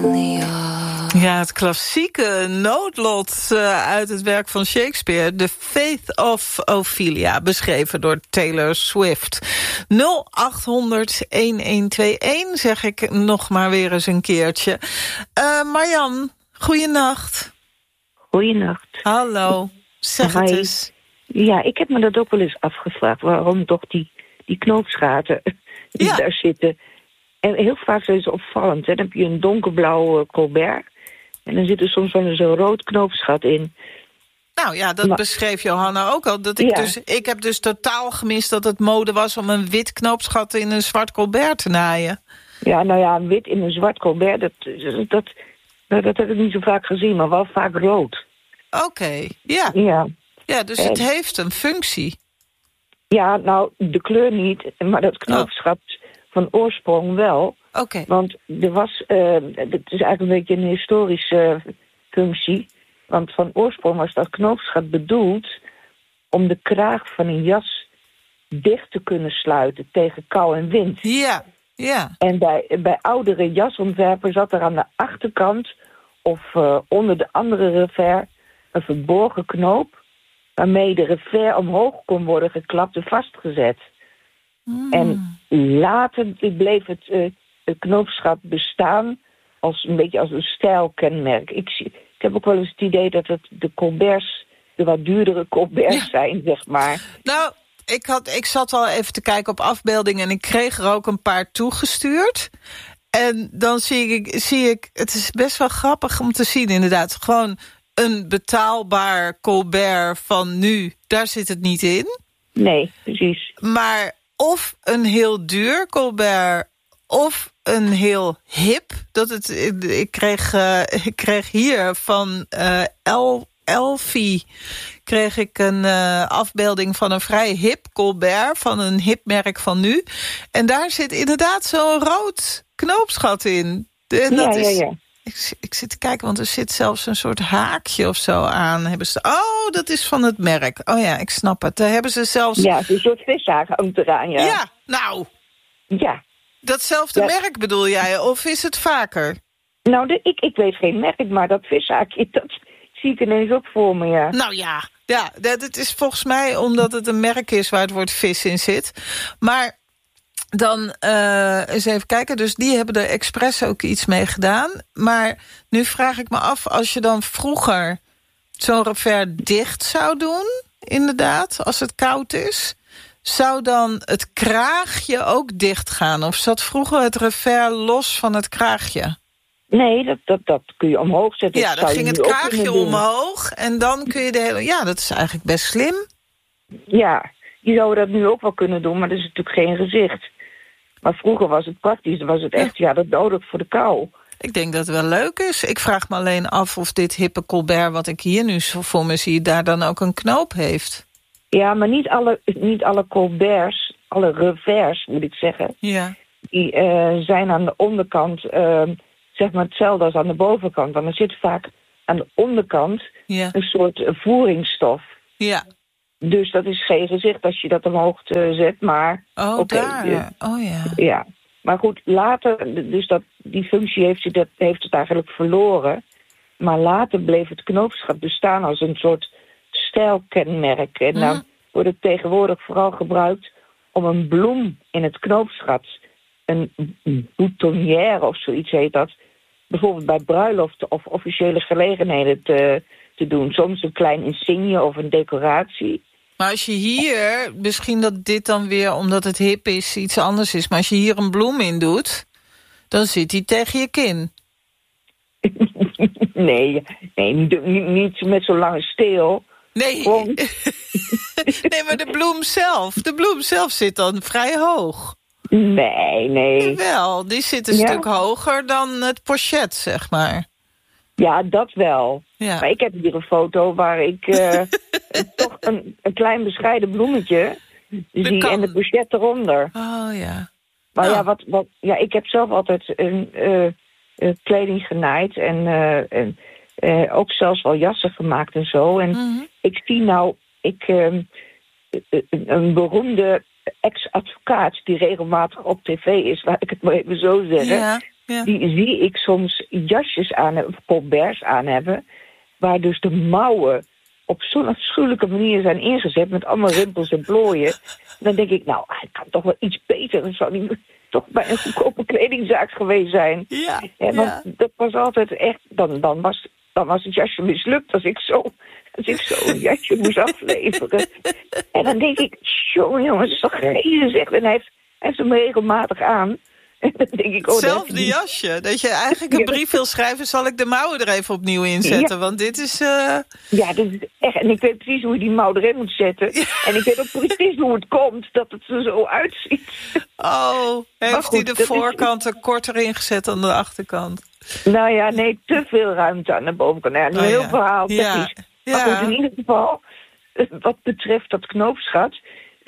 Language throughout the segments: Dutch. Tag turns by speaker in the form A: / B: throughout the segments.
A: Ja, het klassieke noodlot uit het werk van Shakespeare. The Faith of Ophelia, beschreven door Taylor Swift. 0800-1121, zeg ik nog maar weer eens een keertje. Marjan, goeienacht.
B: Goeienacht.
A: Hallo, zeg het eens.
B: Ja, ik heb me dat ook wel eens afgevraagd. Waarom toch die knoopsgaten die daar zitten. En heel vaak zijn ze opvallend. Hè? Dan heb je een donkerblauwe Colbert. En dan zit er soms wel eens een rood knoopsgat in.
A: Nou ja, dat beschreef Johanna ook al. Ik heb dus totaal gemist dat het mode was om een wit knoopsgat in een zwart Colbert te naaien. Ja, nou ja, een wit in een zwart Colbert, dat heb ik niet zo vaak gezien, maar wel vaak rood. Oké, ja. Ja, dus het heeft een functie. Ja, nou, de kleur niet, maar dat knoopsgat van oorsprong wel. Oké. Want er was, het is eigenlijk een beetje een historische functie. Want van oorsprong was dat knoopsgat bedoeld om de kraag van een jas dicht te kunnen sluiten tegen kou en wind. Ja, ja. En bij oudere jasontwerpers zat er aan de achterkant of onder de andere revers een verborgen knoop waarmee de revers omhoog kon worden geklapt en vastgezet. En later bleef het knoopsgat bestaan een beetje als een stijlkenmerk. Ik heb ook wel eens het idee dat het de Colberts, de wat duurdere Colberts zijn, zeg maar. Nou, ik zat al even te kijken op afbeeldingen en ik kreeg er ook een paar toegestuurd. En dan zie ik, het is best wel grappig om te zien inderdaad. Gewoon een betaalbaar Colbert van nu, daar zit het niet in. Nee, precies. Maar of een heel duur Colbert of een heel hip. Ik kreeg hier van Elfie kreeg ik een afbeelding van een vrij hip Colbert van een hip merk van nu. En daar zit inderdaad zo'n rood knoopsgat in. En dat is. Ik zit te kijken, want er zit zelfs een soort haakje of zo aan. Oh, dat is van het merk. Oh ja, ik snap het. Daar hebben ze zelfs. Ja, een soort vishaak hangt eraan, ja. Ja, nou. Ja. Datzelfde merk bedoel jij, of is het vaker? Nou, ik weet geen merk, maar dat vishaakje, dat zie ik ineens ook voor me, ja. Nou ja, het is volgens mij omdat het een merk is waar het woord vis in zit. Maar dan eens even kijken, dus die hebben er expres ook iets mee gedaan. Maar nu vraag ik me af, als je dan vroeger zo'n revers dicht zou doen, inderdaad, als het koud is, zou dan het kraagje ook dicht gaan? Of zat vroeger het revers los van het kraagje? Nee, dat kun je omhoog zetten. Ja, dan ging het kraagje omhoog en dan kun je de hele. Ja, dat is eigenlijk best slim. Ja, je zou dat nu ook wel kunnen doen, maar dat is natuurlijk geen gezicht. Maar vroeger was het praktisch, dan was het echt, dat nodig voor de kou. Ik denk dat het wel leuk is. Ik vraag me alleen af of dit hippe Colbert, wat ik hier nu voor me zie, daar dan ook een knoop heeft. Ja, maar niet alle Colberts, alle revers moet ik zeggen, die zijn aan de onderkant zeg maar hetzelfde als aan de bovenkant. Want er zit vaak aan de onderkant een soort voeringsstof. Ja. Dus dat is geen gezicht als je dat omhoog zet, maar. Daar. Ja. Maar goed, later, dus die functie heeft het eigenlijk verloren. Maar later bleef het knoopsgat bestaan als een soort stijlkenmerk. En dan wordt het tegenwoordig vooral gebruikt om een bloem in het knoopsgat, een boutonnière of zoiets heet dat, bijvoorbeeld bij bruiloften of officiële gelegenheden te doen. Soms een klein insigne of een decoratie. Maar als je hier, misschien dat dit dan weer, omdat het hip is, iets anders is, maar als je hier een bloem in doet, dan zit die tegen je kin. Nee, niet met zo'n lange steel. Nee. Nee, maar de bloem zelf zit dan vrij hoog. Nee. Wel, die zit een stuk hoger dan het pochet, zeg maar. Ja, dat wel. Ja. Maar ik heb hier een foto waar ik toch een klein bescheiden bloemetje zie en de pochet eronder. Oh ja. Maar ik heb zelf altijd kleding genaaid en ook zelfs wel jassen gemaakt en zo. En ik zie nou, een beroemde ex-advocaat die regelmatig op tv is, laat ik het maar even zo zeggen. Ja.
B: die zie ik soms jasjes aan hebben, of colberts aan hebben, waar dus de mouwen op zo'n afschuwelijke manier zijn ingezet met allemaal rimpels en plooien. Dan denk ik, nou, hij kan toch wel iets beter. Dan zou hij toch bij een goedkope kledingzaak geweest zijn.
A: Ja,
B: want dat was altijd echt, dan was het jasje mislukt als ik zo een jasje moest afleveren. En dan denk ik, jongen, het is toch geen zeg. En hij heeft hem regelmatig aan. En dan denk ik,
A: hetzelfde jasje. Dat je eigenlijk een brief wil schrijven, zal ik de mouwen er even opnieuw inzetten. Want dit is...
B: Ja, dit is echt. En ik weet precies hoe je die mouw erin moet zetten. Ja. En ik weet ook precies hoe het komt dat het er zo uitziet.
A: Oh, heeft hij de voorkant er korter ingezet dan de achterkant?
B: Nou ja, nee, te veel ruimte aan de bovenkant. Ja, een heel verhaal technisch. Ja. Maar goed, in ieder geval, wat betreft dat knoopsgat,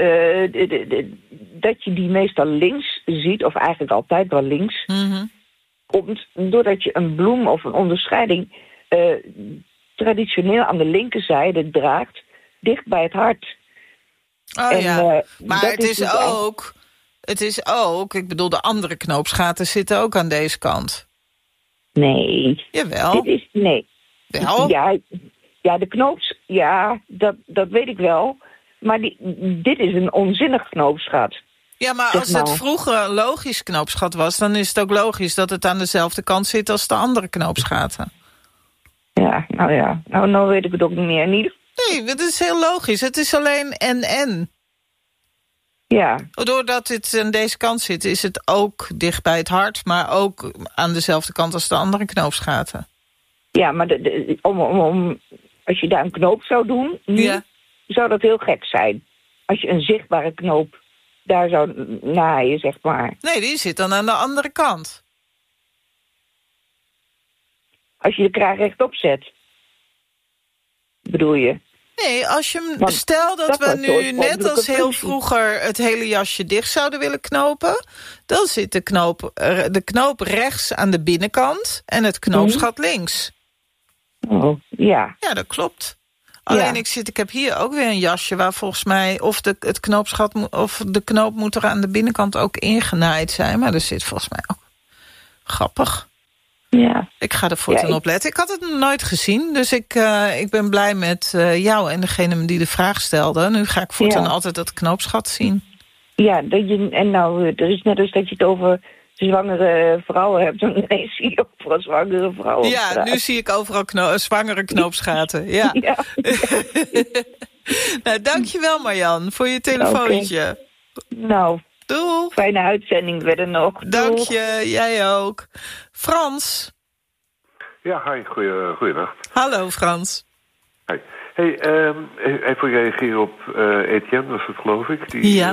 B: dat je die meestal links ziet, of eigenlijk altijd wel links, komt doordat je een bloem of een onderscheiding traditioneel aan de linkerzijde draagt, dicht bij het hart.
A: Maar het is ook, ik bedoel, de andere knoopsgaten zitten ook aan deze kant.
B: Nee.
A: Jawel.
B: Nee.
A: Wel?
B: Ja, de knoops, dat weet ik wel. Maar dit is een onzinnig knoopsgat.
A: Ja, maar als het vroeger een logisch knoopsgat was, dan is het ook logisch dat het aan dezelfde kant zit als de andere knoopsgaten.
B: Ja, nou ja. Nou weet ik het ook niet meer. Nee,
A: het is heel logisch. Het is alleen en.
B: Ja. Doordat het aan
A: deze kant zit, is het ook dicht bij het hart, maar ook aan dezelfde kant als de andere knoopsgaten.
B: Ja, maar als je daar een knoop zou doen, zou dat heel gek zijn. Als je een zichtbare knoop daar zou naaien, zeg maar.
A: Nee, die zit dan aan de andere kant.
B: Als je de kraag rechtop zet, bedoel je?
A: Nee, als je hem... Stel dat we nu net als heel vroeger het hele jasje dicht zouden willen knopen, dan zit de knoop rechts aan de binnenkant en het knoopsgat links.
B: Oh, ja.
A: Ja, dat klopt. Alleen ik heb hier ook weer een jasje waar volgens mij of het knoopsgat of de knoop moet er aan de binnenkant ook ingenaaid zijn, maar er zit volgens mij ook. Grappig.
B: Ja.
A: Ik ga er voortaan op letten. Ik had het nog nooit gezien, dus ik ben blij met jou en degene die de vraag stelde. Nu ga ik voortaan altijd dat knoopsgat zien. Ja,
B: er is net als dat je het over zwangere vrouwen hebt. Dan zie je overal zwangere vrouwen.
A: Ja, nu zie ik overal zwangere knoopsgaten. Ja. Nou, dankjewel Marjan voor je telefoontje.
B: Okay. Nou,
A: doei.
B: Fijne uitzending verder nog.
A: Dank je, jij ook. Frans.
C: Ja, hi, goeiedag.
A: Hallo Frans.
C: Hi. Hey, even reageren op Etienne, was het geloof ik?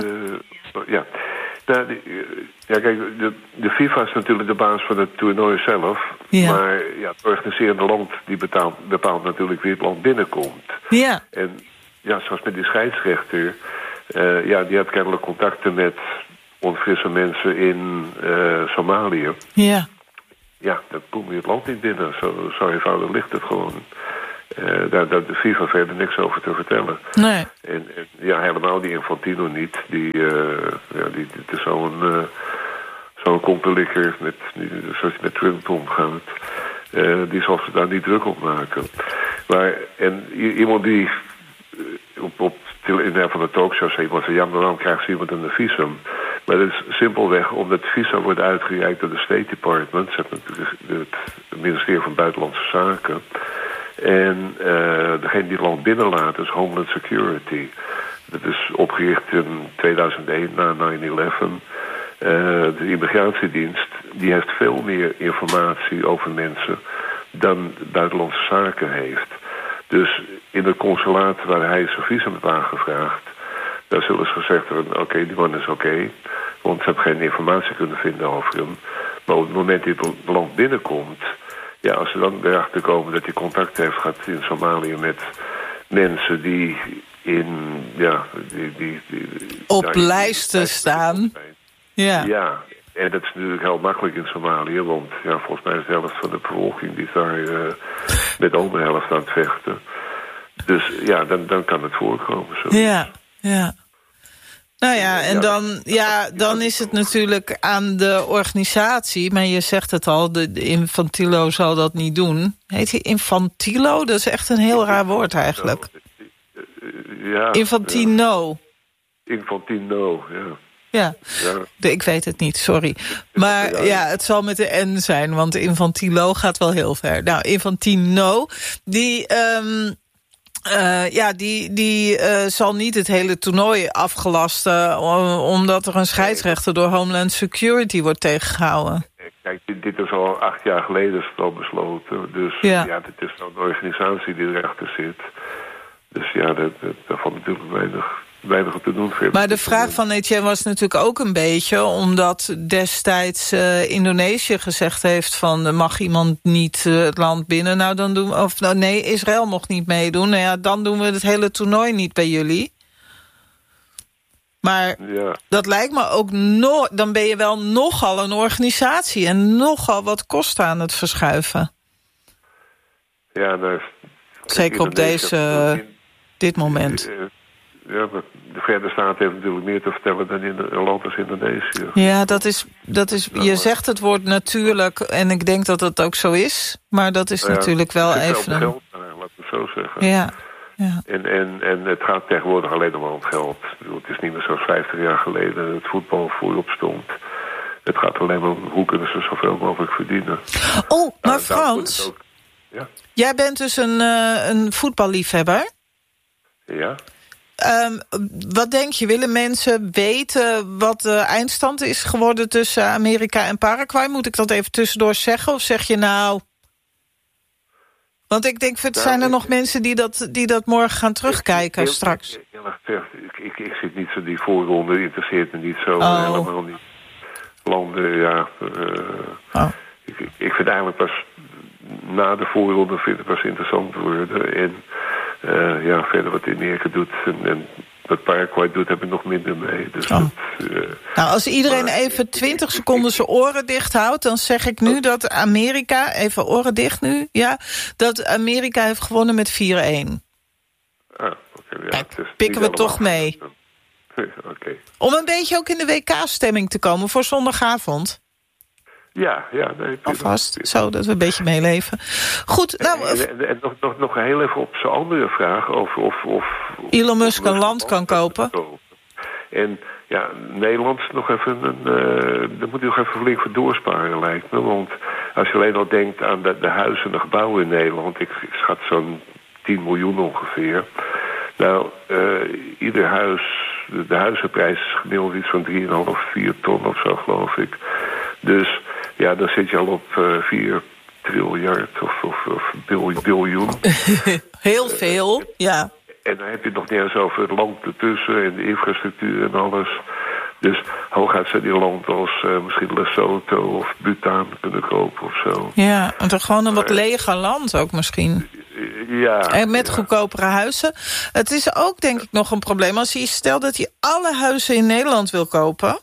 C: Kijk, de FIFA is natuurlijk de baas van het toernooi zelf. Ja. Maar het organiserende land die bepaalt natuurlijk wie het land binnenkomt.
A: Ja.
C: En zoals met die scheidsrechter, die had kennelijk contacten met onfrisse mensen in Somalië.
A: Ja.
C: Ja, dan kom je het land niet binnen. Zo eenvoudig ligt het gewoon. Daar de FIFA verder niks over te vertellen.
A: Nee.
C: En helemaal die Infantino niet. Het is zo'n kompelikker zoals hij met Trump omgaat. Die zal ze daar niet druk op maken. En iemand die in een van de talkshows zei, maar waarom krijgt iemand een visum? Maar dat is simpelweg omdat de visa wordt uitgereikt door de State Department. Ze hebben natuurlijk het ministerie van Buitenlandse Zaken. En degene die het land binnenlaat is Homeland Security. Dat is opgericht in 2001 na 9/11. De immigratiedienst die heeft veel meer informatie over mensen dan Buitenlandse Zaken heeft. Dus in het consulaat waar hij zijn visum heeft aangevraagd, daar zullen ze gezegd hebben, oké, die man is oké, want ze hebben geen informatie kunnen vinden over hem. Maar op het moment dat hij het land binnenkomt, als ze dan erachter komen dat hij contact heeft gehad in Somalië met mensen die
A: op lijsten staan.
C: Ja, en dat is natuurlijk heel makkelijk in Somalië, want volgens mij is de helft van de bevolking die is daar met de andere helft aan het vechten. Dus dan kan het voorkomen. Zo.
A: Ja. Nou ja, en dan is het natuurlijk aan de organisatie... maar je zegt het al, de Infantilo zal dat niet doen. Heet hij Infantilo? Dat is echt een heel raar woord eigenlijk.
C: Ja.
A: Infantino.
C: Ja. Infantino, ja.
A: Ja, ik weet het niet, sorry. Maar ja, het zal met de N zijn, want Infantilo gaat wel heel ver. Nou, Infantino, die zal niet het hele toernooi afgelasten... omdat er een scheidsrechter door Homeland Security wordt tegengehouden.
C: Kijk, dit is al 8 jaar geleden is het al besloten. Dus dit is dan de organisatie die erachter zit. Dus ja, daar valt natuurlijk weinig te doen.
A: Maar de vraag van Etienne was natuurlijk ook een beetje... omdat destijds Indonesië gezegd heeft van... mag iemand niet het land binnen? Nou, dan doen we, nee, Israël mocht niet meedoen. Nou ja, dan doen we het hele toernooi niet bij jullie. Maar dat lijkt me ook... dan ben je wel nogal een organisatie... en nogal wat kosten aan het verschuiven.
C: Ja, nou,
A: zeker op dit moment.
C: Ja, maar de Verenigde Staten heeft natuurlijk meer te vertellen dan in een land als Indonesië.
A: Ja, dat is je zegt het woord natuurlijk en ik denk dat het ook zo is. Maar dat is natuurlijk wel even...
C: geld, laten we het zo zeggen.
A: Ja.
C: En het gaat tegenwoordig alleen nog maar om geld. Ik bedoel, het is niet meer zoals 50 jaar geleden het voetbal voorop stond. Het gaat alleen maar om hoe kunnen ze zoveel mogelijk verdienen.
A: Oh, maar Frans, jij bent dus een voetballiefhebber?
C: Ja.
A: Wat denk je, willen mensen weten wat de eindstand is geworden tussen Amerika en Paraguay? Moet ik dat even tussendoor zeggen? Of zeg je nou... Want ik denk, zijn er nog mensen die dat morgen gaan terugkijken straks?
C: Eerlijk gezegd, ik zit niet zo die voorronde, interesseert me niet zo helemaal niet. Landen, ja. Ik vind eigenlijk pas na de voorronde pas interessant worden. En verder wat Amerika doet en wat Paraguay doet, heb ik nog minder mee. Dus nou,
A: als iedereen even 20 seconden zijn oren dicht houdt... dan zeg ik nu dat Amerika, even oren dicht nu... dat Amerika heeft gewonnen met 4-1. Kijk, pikken we toch mee.
C: Okay.
A: Om een beetje ook in de WK-stemming te komen voor zondagavond.
C: Ja, nee.
A: Alvast, zo dat we een beetje meeleven. Goed, nou...
C: En nog heel even op zo'n andere vraag of
A: Elon Musk een land kan kopen.
C: En ja, Nederland is nog even daar moet je nog even flink voor doorsparen, lijkt me. Want als je alleen al denkt aan de huizen en de gebouwen in Nederland... ik schat zo'n 10 miljoen ongeveer. Nou, ieder huis, de huizenprijs is gemiddeld iets van 3,5, 4 ton of zo, geloof ik. Dus ja, dan zit je al op 4 triljard of biljoen.
A: Heel veel, ja.
C: En dan heb je het nog niet eens over het land ertussen en de infrastructuur en alles. Dus hooguit zou die land als misschien Lesotho of Bhutan kunnen kopen of zo.
A: Ja, en toch gewoon een wat leger land ook misschien.
C: Ja. En
A: met goedkopere huizen. Het is ook denk ik nog een probleem. Als hij stelt dat hij alle huizen in Nederland wil kopen...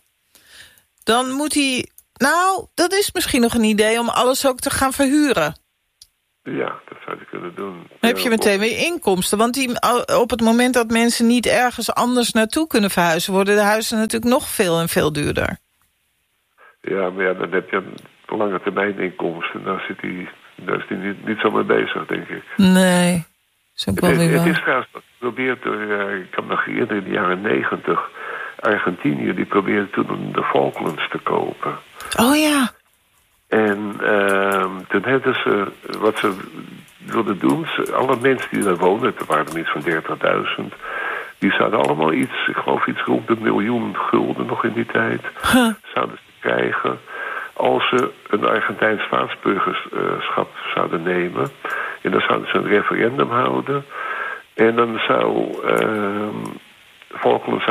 A: dan moet hij... Nou, dat is misschien nog een idee om alles ook te gaan verhuren.
C: Ja, dat zou je kunnen doen.
A: Dan heb je meteen weer inkomsten. Want op het moment dat mensen niet ergens anders naartoe kunnen verhuizen... worden de huizen natuurlijk nog veel en veel duurder.
C: Ja, maar dan heb je een lange termijn inkomsten. Daar is hij niet zo mee bezig, denk ik.
A: Nee, is ook wel weer
C: Het is trouwens geprobeerd door... ik kan me nog herinneren, in de jaren 90... Argentinië, die probeerde toen de Falklands te kopen.
A: Oh ja.
C: En toen hadden ze, wat ze wilden doen... alle mensen die daar woonden, er waren er iets van 30.000... die zouden allemaal iets, ik geloof iets rond $1 miljoen nog in die tijd... zouden ze krijgen als ze een Argentijns staatsburgerschap zouden nemen. En dan zouden ze een referendum houden. En dan zou Falklands